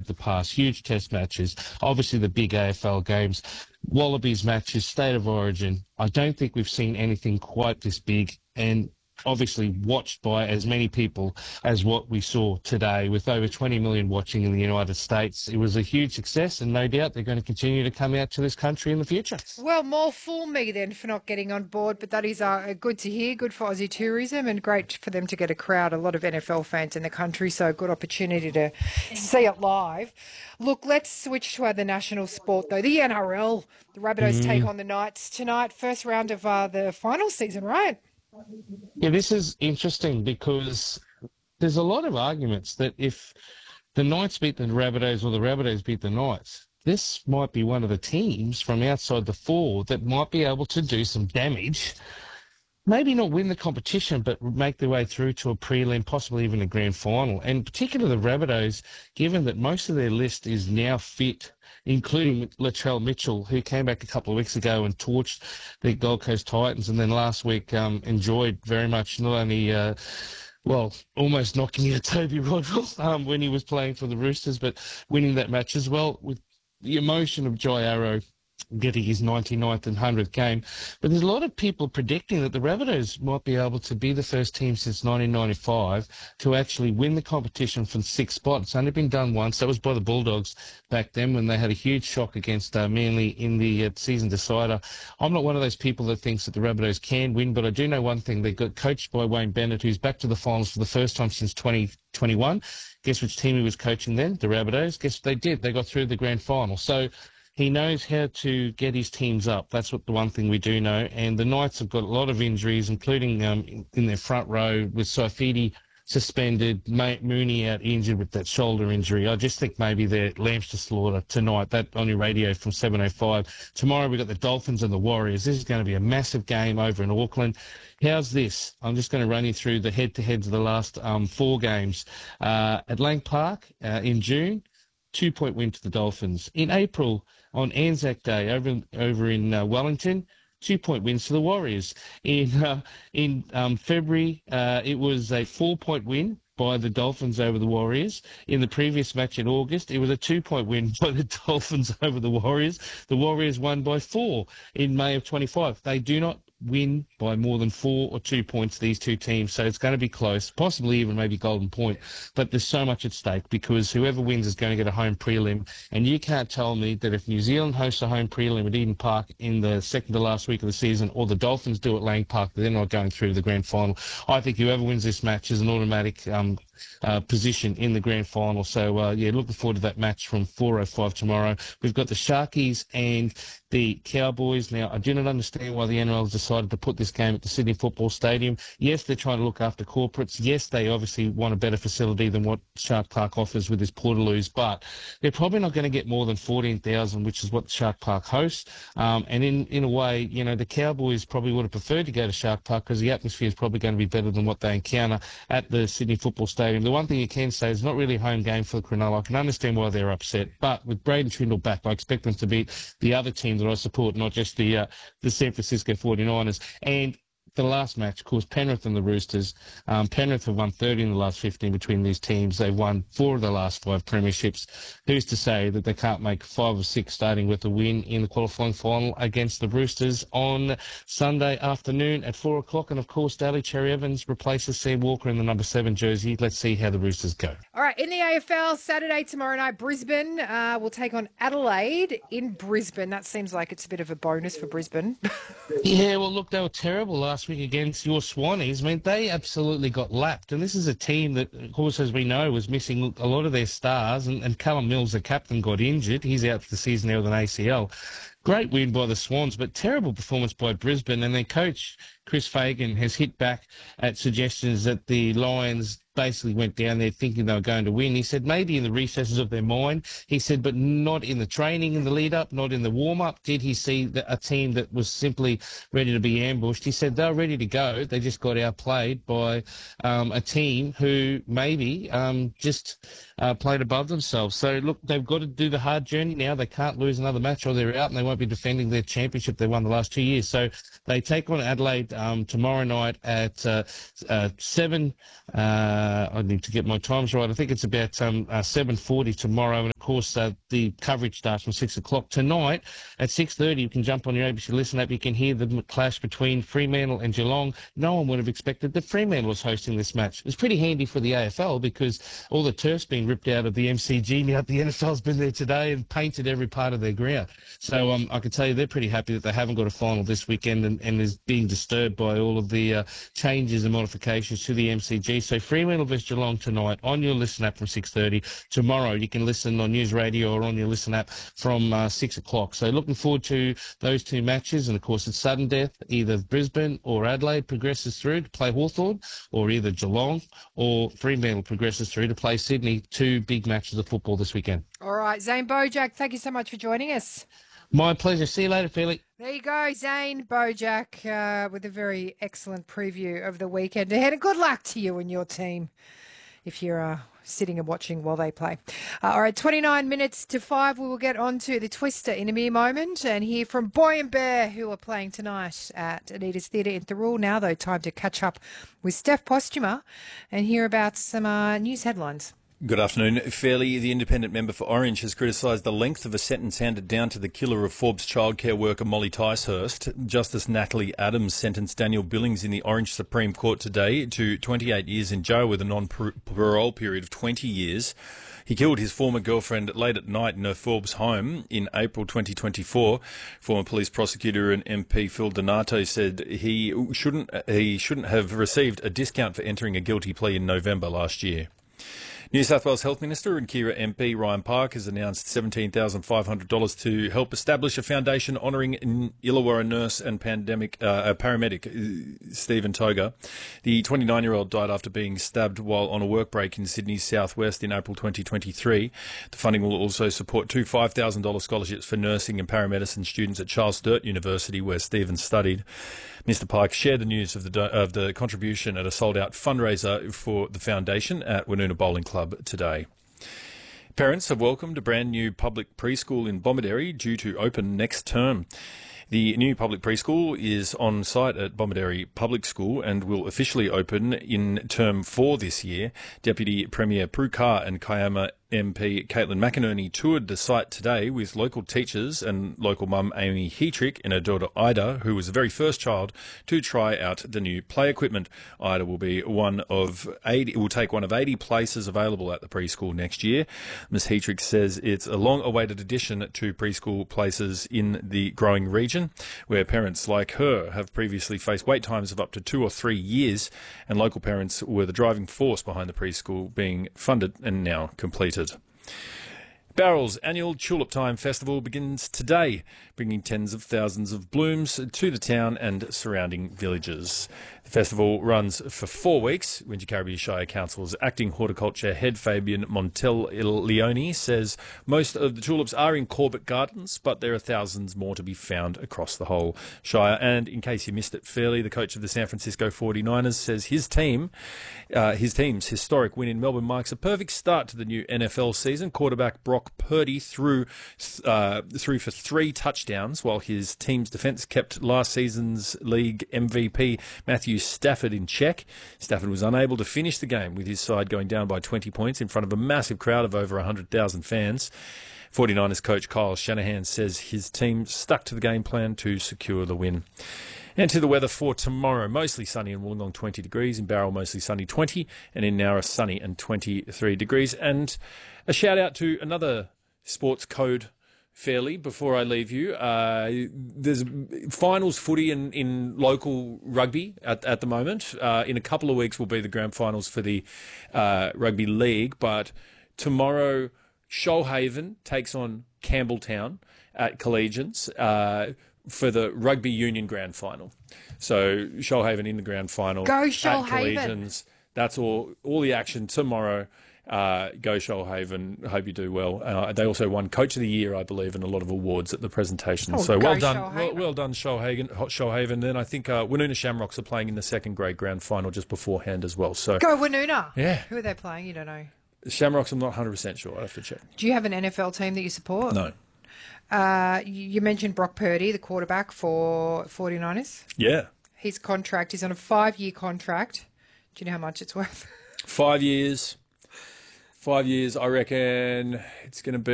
the past. Huge test matches, obviously the big AFL games, Wallabies matches, State of Origin. I don't think we've seen anything quite this big and obviously watched by as many people as what we saw today, with over 20 million watching in the United States. It was a huge success, and no doubt they're going to continue to come out to this country in the future. Well, more fool me then for not getting on board, but that is good to hear, good for Aussie tourism, and great for them to get a crowd, a lot of NFL fans in the country, so good opportunity to see it live. Look, let's switch to other national sport, though. The NRL, the Rabbitohs take on the Knights tonight, first round of the final season, right? Yeah, this is interesting because there's a lot of arguments that if the Knights beat the Rabbitohs or the Rabbitohs beat the Knights, this might be one of the teams from outside the four that might be able to do some damage. Maybe not win the competition, but make their way through to a prelim, possibly even a grand final. And particularly the Rabbitohs, given that most of their list is now fit, including Latrell Mitchell, who came back a couple of weeks ago and torched the Gold Coast Titans, and then last week enjoyed very much not only almost knocking out Toby Rodwell when he was playing for the Roosters, but winning that match as well with the emotion of Jai Arrow getting his 99th and 100th game. But there's a lot of people predicting that the Rabbitohs might be able to be the first team since 1995 to actually win the competition from 6 spots. It's only been done once. That was by the Bulldogs back then when they had a huge shock against Manly in the season decider. I'm not one of those people that thinks that the Rabbitohs can win, but I do know one thing. They got coached by Wayne Bennett, who's back to the finals for the first time since 2021. Guess which team he was coaching then? The Rabbitohs. Guess what they did? They got through the grand final. So he knows how to get his teams up. That's what the one thing we do know. And the Knights have got a lot of injuries, including in their front row with Saifiti suspended, Mooney out injured with that shoulder injury. I just think maybe they're lambs to slaughter tonight. That on your radio from 7:05. Tomorrow we've got the Dolphins and the Warriors. This is going to be a massive game over in Auckland. How's this? I'm just going to run you through the head-to-heads of the last 4 games. At Lang Park in June, 2-point win to the Dolphins. In April, on Anzac Day, over in Wellington, 2-point wins to the Warriors. In February, it was a 4-point win by the Dolphins over the Warriors. In the previous match in August, it was a 2-point win by the Dolphins over the Warriors. The Warriors won by 4 in May of 25. They do not win by more than 4 or 2 points, these two teams, so it's going to be close, possibly even maybe golden point, but there's so much at stake because whoever wins is going to get a home prelim, and you can't tell me that if New Zealand hosts a home prelim at Eden Park in the second to last week of the season, or the Dolphins do at Lang Park, they're not going through to the grand final. I think whoever wins this match is an automatic position in the grand final. So, looking forward to that match from 4:05 tomorrow. We've got the Sharkies and the Cowboys. Now, I do not understand why the NRL has decided to put this game at the Sydney Football Stadium. Yes, they're trying to look after corporates. Yes, they obviously want a better facility than what Shark Park offers with this Portaloos, but they're probably not going to get more than 14,000, which is what Shark Park hosts. And in a way, the Cowboys probably would have preferred to go to Shark Park because the atmosphere is probably going to be better than what they encounter at the Sydney Football Stadium. The one thing you can say is not really a home game for the Cronulla. I can understand why they're upset, but with Braden Trindle back, I expect them to beat the other team that I support, not just the San Francisco 49ers. And the last match, of course, Penrith and the Roosters. Penrith have won 30 in the last 15 between these teams. They've won 4 of the last 5 premierships. Who's to say that they can't make 5 or 6 starting with a win in the qualifying final against the Roosters on Sunday afternoon at 4 o'clock? And, of course, Daly Cherry Evans replaces Sam Walker in the number 7 jersey. Let's see how the Roosters go. All right, in the AFL, Saturday, tomorrow night, Brisbane will take on Adelaide in Brisbane. That seems like it's a bit of a bonus for Brisbane. Yeah, well, look, they were terrible last week against your Swannies. I mean, they absolutely got lapped. And this is a team that, of course, as we know, was missing a lot of their stars. And Callum Mills, the captain, got injured. He's out for the season now with an ACL. Great win by the Swans, but terrible performance by Brisbane. And their coach, Chris Fagan, has hit back at suggestions that the Lions basically went down there thinking they were going to win. He said maybe in the recesses of their mind. He said, but not in the training in the lead-up, not in the warm-up. Did he see a team that was simply ready to be ambushed? He said they were ready to go. They just got outplayed by a team who maybe just played above themselves. So, look, they've got to do the hard journey now. They can't lose another match or they're out, and they won't be defending their championship they won the last 2 years. So they take on Adelaide tomorrow night at 7. I need to get my times right. I think it's about 7:40 tomorrow. And course, the coverage starts from 6 o'clock. Tonight at 6:30, you can jump on your ABC Listen app. You can hear the clash between Fremantle and Geelong. No one would have expected that Fremantle was hosting this match. It's pretty handy for the AFL because all the turf's been ripped out of the MCG. Now the NFL's been there today and painted every part of their ground. So I can tell you they're pretty happy that they haven't got a final this weekend and is being disturbed by all of the changes and modifications to the MCG. So Fremantle vs Geelong tonight on your Listen app from 6:30. Tomorrow you can listen on News Radio or on your Listen app from 6 o'clock. So looking forward to those two matches. And of course it's sudden death. Either Brisbane or Adelaide progresses through to play Hawthorn, or either Geelong or Fremantle progresses through to play Sydney. Two big matches of football this weekend. All right, Zane Bojack, thank you so much for joining us. My pleasure. See you later, Felix. There you go, Zane Bojack, with a very excellent preview of the weekend ahead. And good luck to you and your team if you're sitting and watching while they play. All right, 29 minutes to 5. We will get on to the Twister in a mere moment and hear from Boy and Bear, who are playing tonight at Anita's Theatre in Thirroul. Now, though, time to catch up with Steph Postuma and hear about some news headlines. Good afternoon. Fairley, the independent member for Orange, has criticised the length of a sentence handed down to the killer of Forbes childcare worker Molly Ticehurst. Justice Natalie Adams sentenced Daniel Billings in the Orange Supreme Court today to 28 years in jail with a non-parole period of 20 years. He killed his former girlfriend late at night in her Forbes home in April 2024. Former police prosecutor and MP Phil Donato said he shouldn't have received a discount for entering a guilty plea in November last year. New South Wales Health Minister and Kira MP Ryan Park has announced $17,500 to help establish a foundation honouring Illawarra nurse and paramedic Stephen Toga. The 29-year-old died after being stabbed while on a work break in Sydney's southwest in April 2023. The funding will also support two $5,000 scholarships for nursing and paramedicine students at Charles Sturt University, where Stephen studied. Mr Pike shared the news of the contribution at a sold-out fundraiser for the foundation at Woonona Bowling Club today. Parents have welcomed a brand new public preschool in Bomaderry due to open next term. The new public preschool is on site at Bomaderry Public School and will officially open in term 4 this year. Deputy Premier Prue Carr and Kiama MP Caitlin McInerney toured the site today with local teachers and local mum Amy Heatrick and her daughter Ida, who was the very first child to try out the new play equipment. Ida will be one of 80. It will take one of 80 places available at the preschool next year. Ms Heatrick says it's a long-awaited addition to preschool places in the growing region, where parents like her have previously faced wait times of up to 2 or 3 years, and local parents were the driving force behind the preschool being funded and now completed. Barrel's annual Tulip Time Festival begins today, bringing tens of thousands of blooms to the town and surrounding villages. The festival runs for 4 weeks. Windy Caribou Shire Council's acting horticulture head Fabian Montel-Leone says most of the tulips are in Corbett Gardens, but there are thousands more to be found across the whole Shire. And in case you missed it, Fairley, the coach of the San Francisco 49ers, says his team's historic win in Melbourne marks a perfect start to the new NFL season. Quarterback Brock Purdy threw for 3 touchdowns, while his team's defence kept last season's league MVP Matthew Stafford in check. Stafford was unable to finish the game, with his side going down by 20 points in front of a massive crowd of over 100,000 fans. 49ers coach Kyle Shanahan says his team stuck to the game plan to secure the win. And to the weather for tomorrow. Mostly sunny in Wollongong, 20 degrees. In Barrel, mostly sunny, 20. And in Nowra, sunny and 23 degrees. And a shout out to another sports code, Fairley, before I leave you. There's finals footy in local rugby at the moment. In a couple of weeks will be the grand finals for the rugby league. But tomorrow, Shoalhaven takes on Campbelltown at Collegians for the rugby union grand final. So Shoalhaven in the grand final. Go at Shoalhaven. Collegians. That's all the action tomorrow. Go Shoalhaven. Hope you do well. They also won Coach of the Year, I believe, and a lot of awards at the presentation. Oh, so go well done. Shoalhaven. Well done, Shoalhaven. Then I think Woonona Shamrocks are playing in the second grade grand final just beforehand as well. So Go Woonona. Yeah. Who are they playing? You don't know. Shamrocks, I'm not 100% sure. I have to check. Do you have an NFL team that you support? No. You mentioned Brock Purdy, the quarterback for 49ers. Yeah. His contract is on a 5-year contract. Do you know how much it's worth? 5 years. 5 years, I reckon it's going to be